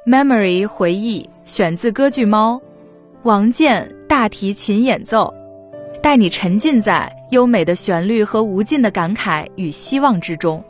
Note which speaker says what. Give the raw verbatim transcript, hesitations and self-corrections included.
Speaker 1: Memory 回忆选自歌剧《猫》，王健大提琴演奏，带你沉浸在优美的旋律和无尽的感慨与希望之中。